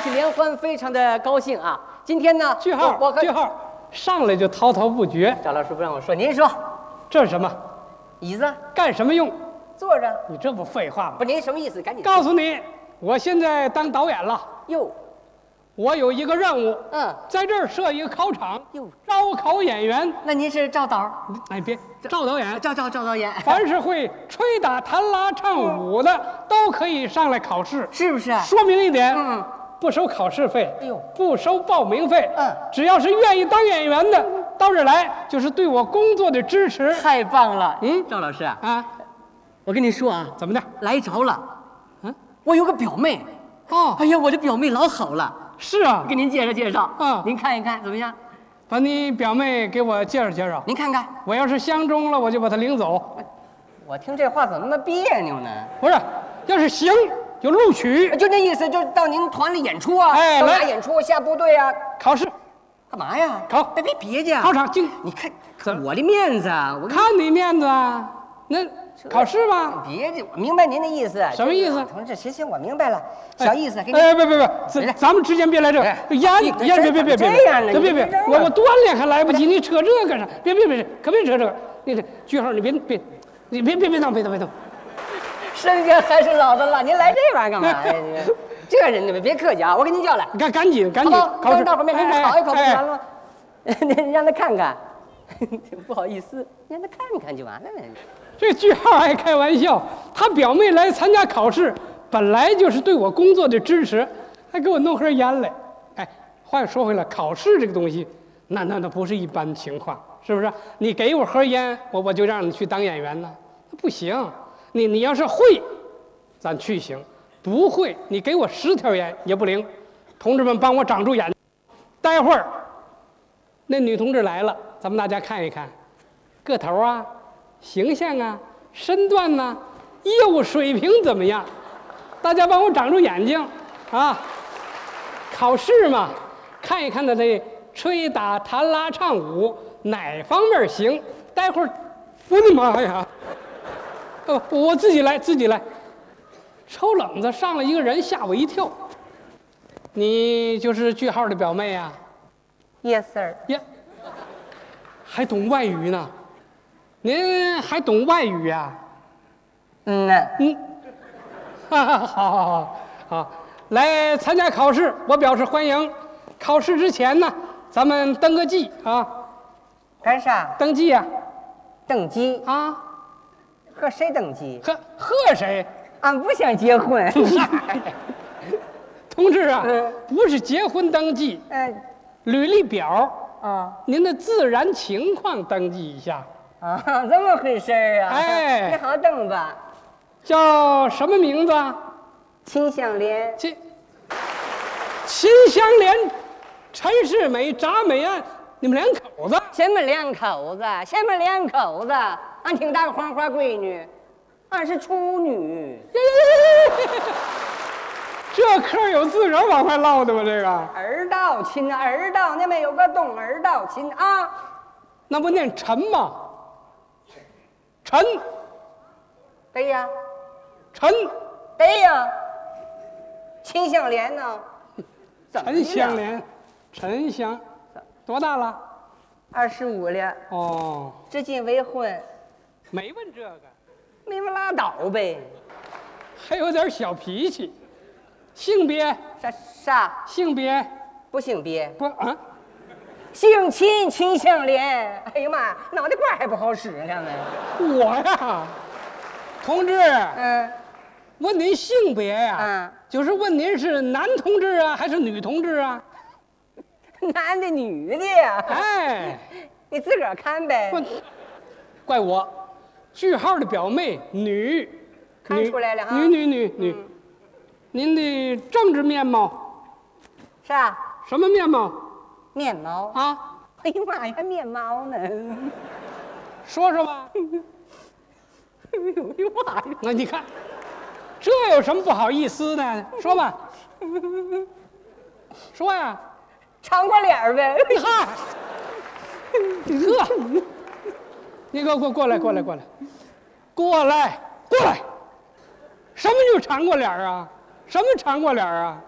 喜联欢，非常的高兴啊！今天呢， 句号，句号，上来就滔滔不绝。 赵老师不让我说，您说， 这是什么？ 椅子干什么用？ 坐着。 你这不废话吗？ 不，您什么意思？赶紧告诉你，我现在当导演了。 哟， 我有一个任务，在这儿设一个考场， 哟， 招考演员。 那您是赵导？ 哎，别，赵导演， 赵导演。 凡是会吹打弹拉唱舞的，都可以上来考试， 是不是？ 说明一点，不收考试费， 哎呦， 不收报名费，只要是愿意当演员的，到这儿来就是对我工作的支持。 太棒了，赵老师啊， 我跟你说啊， 怎么的？ 来着了，我有个表妹，哎呀，我的表妹老好了。 是啊， 给您介绍介绍，您看一看怎么样？ 把你表妹给我介绍介绍。 您看看， 我要是相中了，我就把她领走。 我听这话怎么那么别扭呢？ 不是，要是行就录取， 就那意思，就到您团里演出啊， 哎， 到哪演出下部队啊， 考试， 干嘛呀？ 考， 别介， 考场进。 你看我的面子啊，我看你面子啊，那考试吧。 别介，我明白您的意思。 什么意思？ 同志，行，我明白了，小意思。 别，咱们之间别来这，别， 这样的， 别，我锻炼还来不及，你扯这干啥？别，可别扯这个。那个句号，你别动。 身上还是老的辣，您来这玩意儿干嘛呀？这人你们别客气啊，我给您叫来。 赶紧， 考试，大伙面前考一考不完了吗？您让他看看，不好意思，让他看看就完了。 这句号爱开玩笑，他表妹来参加考试，本来就是对我工作的支持，还给我弄盒烟来。哎，话又说回来，考试这个东西，那不是一般情况，是不是？你给我盒烟，我就让你去当演员呢？那不行。你要是会，咱去行；不会，你给我10条烟也不灵。同志们，帮我长住眼睛。待会儿那女同志来了，咱们大家看一看，个头啊。形象啊，身段呐，业务水平怎么样？大家帮我长住眼睛啊！考试嘛，看一看他这吹打弹拉唱舞哪方面行。待会儿，我的妈呀！我自己来。抽冷子上来一个人，吓我一跳。你就是句号的表妹啊 ？Yes sir。 呀，还懂外语呢？您还懂外语呀？好，来参加考试，我表示欢迎。考试之前呢，咱们登个记啊。 干啥？ 登记呀。 登记啊？ 和谁登记？ 和谁？ 俺不想结婚。 同志啊，不是结婚登记，履历表您的自然情况登记一下。 这么回事啊？ 哎， 你好登吧。 叫什么名字啊？ 秦香莲。 秦香莲、陈世美、查美安，你们2口子？ 什么2口子？俺挺大个黄花闺女，俺是处女。 这嗑有自个儿往外唠的吗？这个儿道亲，那边有个东儿道亲啊。 那不念陈吗？陈， 对呀。 陈， 对呀。秦香莲呢？ 陈香莲，陈香，多大了 ？25了。 哦， 至今未婚。 没问这个， 没问拉倒呗。 还有点小脾气。性别？ 啥？ 性别？ 不性别。 不啊？ 姓秦，秦香莲。哎呀妈，脑袋瓜还不好使呢。 我呀，同志，问您性别呀，就是问您是男同志啊，还是女同志啊？ 男的女的呀？ 哎， 你自个儿看呗。 怪我，句号的表妹女， 看出来了哈。 女。您的政治面貌？ 啥？ 什么面貌？ 面貌啊？ 哎呀妈呀，还面貌呢？ 说说吧。 哎呦妈呀！ 那你看，这有什么不好意思呢？说吧。说呀。 长过脸呗。 嗨，你给我过来。什么就长过脸啊？什么长过脸啊？